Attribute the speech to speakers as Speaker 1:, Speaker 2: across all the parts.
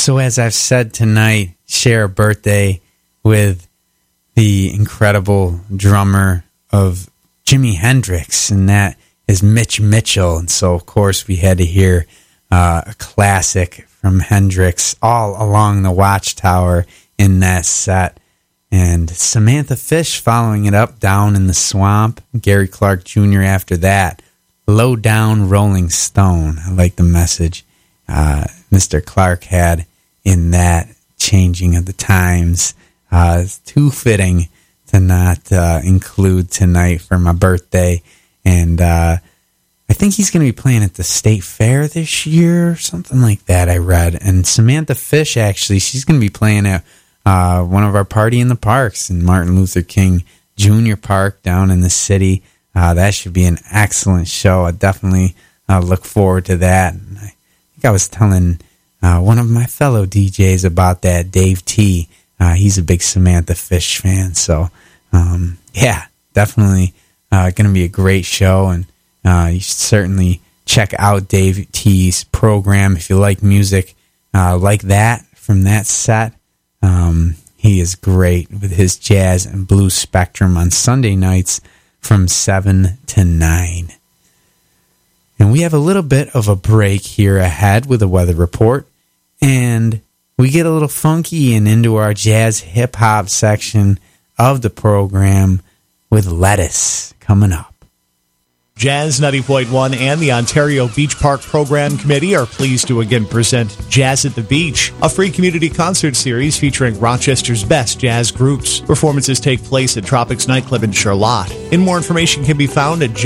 Speaker 1: So as I've said tonight, share a birthday with the incredible drummer of Jimi Hendrix, and that is Mitch Mitchell. And so, of course, we had to hear a classic from Hendrix, All Along the Watchtower, in that set. And Samantha Fish following it up, Down in the Swamp. Gary Clark Jr. after that, Low Down Rolling Stone. I like the message Mr. Clark had in that changing of the times. It's too fitting to not include tonight for my birthday. And I think he's going to be playing at the State Fair this year, something like that I read. And Samantha Fish, actually, she's going to be playing at one of our Party in the Parks in Martin Luther King Jr. Park down in the city. That should be an excellent show. I definitely look forward to that. And I think I was telling one of my fellow DJs about that, Dave T. He's a big Samantha Fish fan. So, yeah, definitely going to be a great show. And you should certainly check out Dave T's program if you like music like that from that set. He is great with his jazz and blues spectrum on Sunday nights from 7 to 9. And we have a little bit of a break here ahead with a weather report. And we get a little funky and into our jazz hip-hop section of the program with Lettuce coming up.
Speaker 2: Jazz 90.1 and the Ontario Beach Park Program Committee are pleased to again present Jazz at the Beach, a free community concert series featuring Rochester's best jazz groups. Performances take place at Tropics Nightclub in Charlotte. And more information can be found at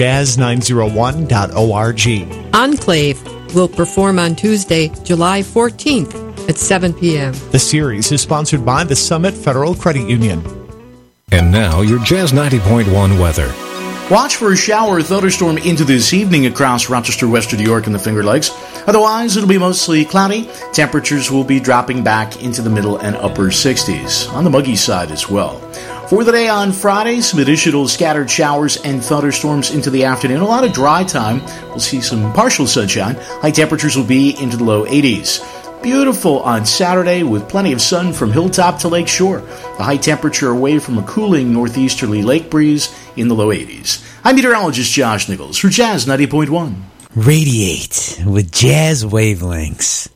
Speaker 2: jazz901.org.
Speaker 3: Enclave will perform on Tuesday, July 14th at 7 p.m.
Speaker 2: The series is sponsored by the Summit Federal Credit Union.
Speaker 4: And now, your Jazz 90.1 weather.
Speaker 5: Watch for a shower or thunderstorm into this evening across Rochester, Western New York, and the Finger Lakes. Otherwise, it'll be mostly cloudy. Temperatures will be dropping back into the middle and upper 60s. On the muggy side as well. For the day on Friday, some additional scattered showers and thunderstorms into the afternoon. A lot of dry time. We'll see some partial sunshine. High temperatures will be into the low 80s. Beautiful on Saturday with plenty of sun from hilltop to lakeshore. The high temperature away from a cooling northeasterly lake breeze in the low 80s. I'm meteorologist Josh Nichols for Jazz 90.1.
Speaker 1: Radiate with jazz wavelengths.